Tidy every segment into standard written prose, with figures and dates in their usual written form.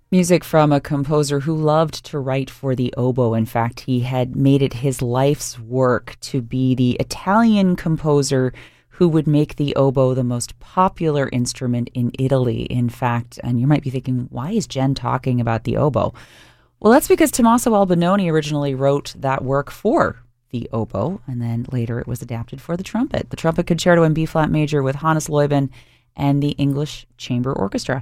Music from a composer who loved to write for the oboe. In fact, he had made it his life's work to be the Italian composer who would make the oboe the most popular instrument in Italy. In fact, and you might be thinking, why is Jen talking about the oboe? Well, that's because Tommaso Albinoni originally wrote that work for the oboe, and then later it was adapted for the trumpet. The Trumpet Concerto in B-flat major with Hannes Leuben and the English Chamber Orchestra.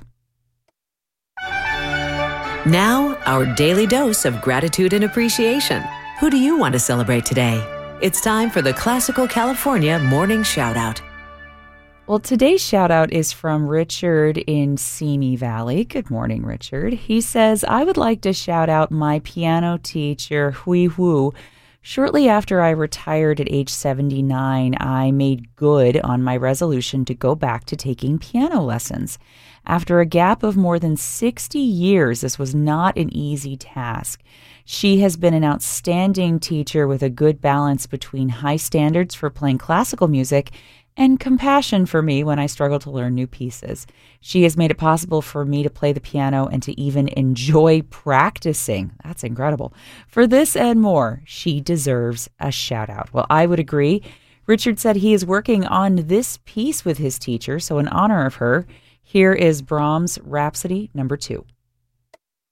Now, our daily dose of gratitude and appreciation. Who do you want to celebrate today? It's time for the Classical California Morning Shoutout. Well, today's shout out is from Richard in Simi Valley. Good morning, Richard. He says, I would like to shout out my piano teacher, Hui Wu. Shortly after I retired at age 79, I made good on my resolution to go back to taking piano lessons. After a gap of more than 60 years, this was not an easy task. She has been an outstanding teacher with a good balance between high standards for playing classical music and compassion for me when I struggle to learn new pieces. She has made it possible for me to play the piano and to even enjoy practicing. That's incredible. For this and more, she deserves a shout out. Well, I would agree. Richard said he is working on this piece with his teacher, so in honor of her, here is Brahms' Rhapsody No. 2.